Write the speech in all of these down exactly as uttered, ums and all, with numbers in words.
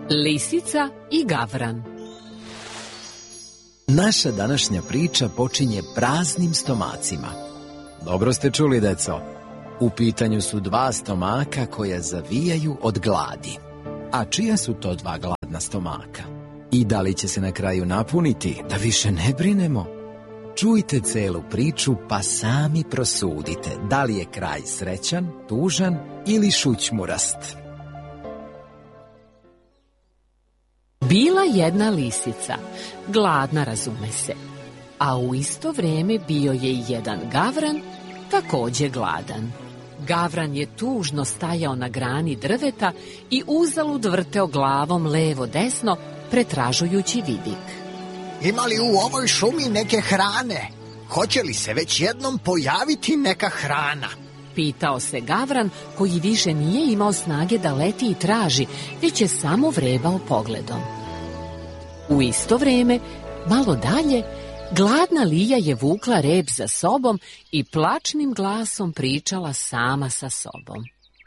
Lisica i gavran. Naša današnja priča počinje praznim stomacima. Dobro ste čuli, deco. U pitanju su dva stomaka koja zavijaju od gladi. A čija su to dva gladna stomaka? I da li će se na kraju napuniti, da više ne brinemo? Čujte celu priču pa sami prosudite da li je kraj srećan, tužan ili šućmurast. Bila jedna lisica, gladna razume se, a u isto vrijeme bio je i jedan gavran, također gladan. Gavran je tužno stajao na grani drveta i uzalud vrteo glavom levo-desno, pretražujući vidik. Ima li u ovoj šumi neke hrane? Hoće li se već jednom pojaviti neka hrana? Pitao se gavran, koji više nije imao snage da leti i traži, već je samo vrebao pogledom. U isto vrijeme, malo dalje, gladna Lija je vukla rep za sobom i plačnim glasom pričala sama sa sobom.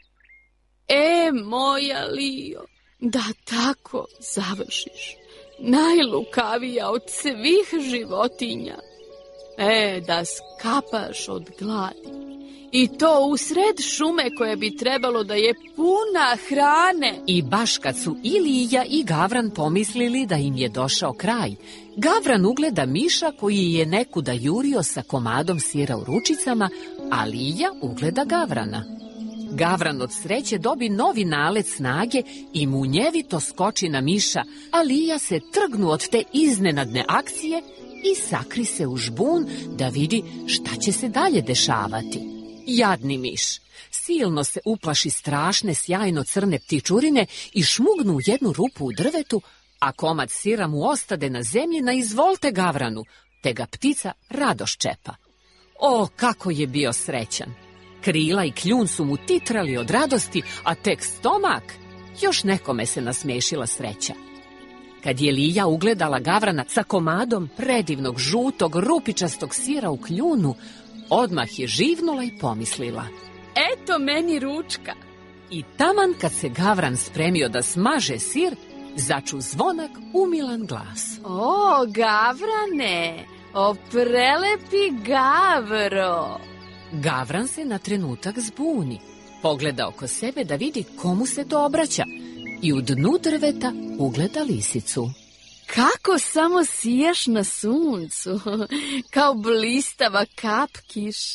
E, moja Lijo, da tako završiš, najlukavija od svih životinja. E, da skapaš od gladi. I to u sred šume koje bi trebalo da je puna hrane. I baš kad su i Lija i gavran pomislili da im je došao kraj, gavran ugleda miša koji je nekuda jurio sa komadom sira u ručicama, a Lija ugleda gavrana. Gavran od sreće dobi novi nalet snage i munjevito skoči na miša, a Lija se trgnu od te iznenadne akcije i sakri se u žbun da vidi šta će se dalje dešavati. Jadni miš silno se uplaši strašne sjajno crne ptičurine i šmugnu u jednu rupu u drvetu, a komad sira mu ostade na zemlji na izvolte gavranu, te ga ptica rado ščepa. O, kako je bio srećan! Krila i kljun su mu titrali od radosti, a tek stomak, još nekome se nasmešila sreća. Kad je Lija ugledala gavrana sa komadom predivnog žutog rupičastog sira u kljunu, odmah je živnula i pomislila. Eto meni ručka. I taman kad se gavran spremio da smaže sir, začu zvonak umilan glas. O, gavrane, o prelepi gavro. Gavran se na trenutak zbuni, pogleda oko sebe da vidi komu se to obraća i u dnu drveta ugleda lisicu. Kako samo sijaš na suncu, kao blistava kap kiše.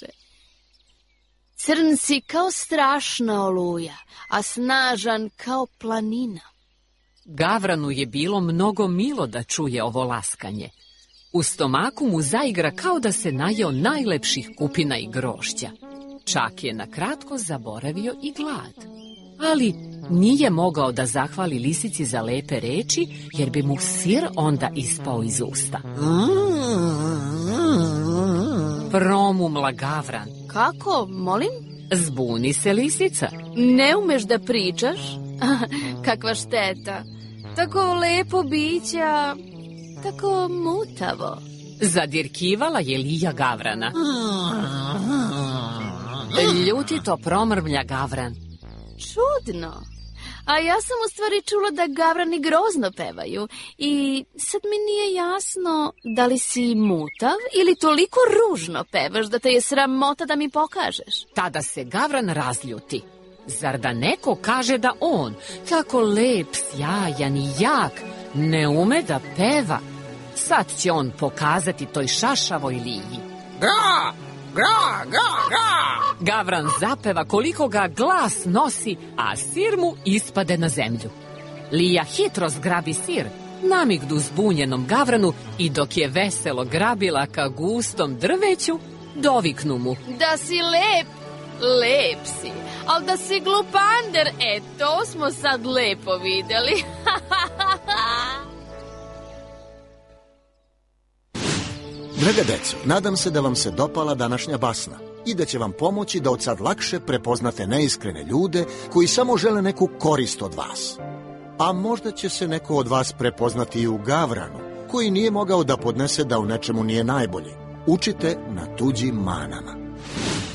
Crn si kao strašna oluja, a snažan kao planina. Gavranu je bilo mnogo milo da čuje ovo laskanje. U stomaku mu zaigra kao da se najeo najlepših kupina i grožđa. Čak je na kratko zaboravio i glad. Ali nije mogao da zahvali lisici za lepe reči, jer bi mu sir onda ispao iz usta. Promumla gavran. Kako, molim? Zbuni se lisica. Ne umeš da pričaš? Kakva šteta. Tako lepo bića, tako mutavo. Zadirkivala je Lija gavrana. Ljutito promrmlja gavran. Čudno. A ja sam u stvari čula da gavrani grozno pevaju i sad mi nije jasno da li si mutav ili toliko ružno pevaš da te je sramota da mi pokažeš. Tada se gavran razljuti. Zar da neko kaže da on, tako lep, sjajan i jak, ne ume da peva? Sad će on pokazati toj šašavoj Liji. Gra, gra, gra, gra. Gavran zapeva koliko ga glas nosi, a sir mu ispade na zemlju. Lija hitro zgrabi sir, namigdu zbunjenom gavranu i dok je veselo grabila ka gustom drveću, doviknu mu. Da si lep, lep si, ali da si glupander, e to smo sad lepo vidjeli. Draga deco, nadam se da vam se dopala današnja basna i da će vam pomoći da od sad lakše prepoznate neiskrene ljude koji samo žele neku korist od vas. A možda će se neko od vas prepoznati i u gavranu, koji nije mogao da podnese da u nečemu nije najbolji. Učite na tuđim manama.